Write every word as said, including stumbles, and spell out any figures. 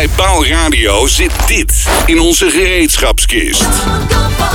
Bij Paal Radio zit dit in onze gereedschapskist.